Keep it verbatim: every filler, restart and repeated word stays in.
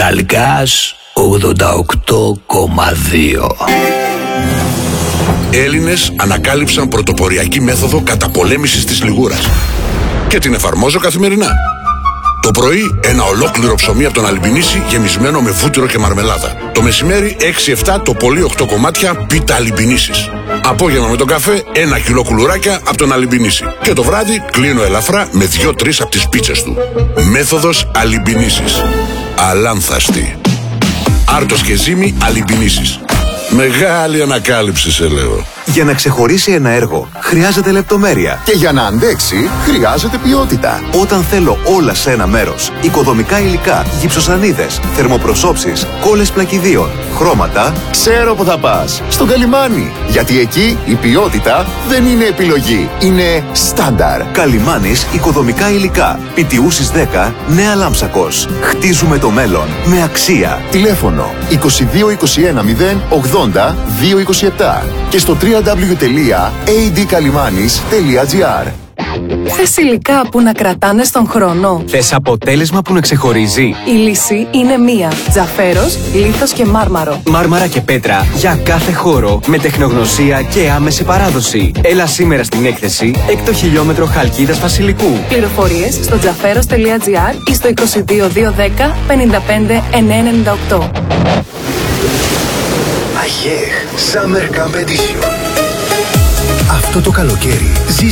Μεταλλικάς ογδόντα οκτώ κόμμα δύο. Έλληνες ανακάλυψαν πρωτοποριακή μέθοδο καταπολέμησης της λιγούρας και την εφαρμόζω καθημερινά. Το πρωί ένα ολόκληρο ψωμί από τον Αλιμπινίση γεμισμένο με βούτυρο και μαρμελάδα. Το μεσημέρι έξι εφτά το πολύ οκτώ κομμάτια πίτα Αλιμπινίσης. Απόγευμα με τον καφέ ένα κιλό κουλουράκια από τον Αλιμπινίση. Και το βράδυ κλείνω ελαφρά με δύο τρεις από τις πίτσες του. Μέθοδος Αλιμπινίσης. Αλάνθαστη. Άρτος και ζύμη Αλιμπινίσης. Μεγάλη ανακάλυψη σε λέω. Για να ξεχωρίσει ένα έργο χρειάζεται λεπτομέρεια. Και για να αντέξει χρειάζεται ποιότητα. Όταν θέλω όλα σε ένα μέρος, οικοδομικά υλικά, γυψοσανίδες, θερμοπροσώψεις, κόλλες πλακιδίων, χρώματα, ξέρω που θα πας. Στο Καλιμάνι. Γιατί εκεί η ποιότητα δεν είναι επιλογή. Είναι στάνταρ. Καλιμάνις οικοδομικά υλικά. Πιτιούσης δέκα, Νέα Λάμψακος. Χτίζουμε το μέλλον με αξία. Τηλέφωνο είκοσι δύο είκοσι ένα μηδέν ογδόντα δύο είκοσι επτά και στο double-u double-u double-u τελεία έι ντι καλιμάνις τελεία τζι άρ. Θες υλικά που να κρατάνε στον χρόνο? Θες αποτέλεσμα που να ξεχωρίζει? Η λύση είναι μία. Τζαφέρος, λίθος και μάρμαρο. Μάρμαρα και πέτρα για κάθε χώρο με τεχνογνωσία και άμεση παράδοση. Έλα σήμερα στην έκθεση έκτο χιλιόμετρο Χαλκίδας Βασιλικού. Πληροφορίες στο τζαφέρος τελεία τζι άρ ή στο είκοσι δύο διακόσια δέκα πενήντα πέντε εννιακόσια ενενήντα οκτώ. Αγιέχ Summer Competition. Αυτό το καλοκαίρι ζεις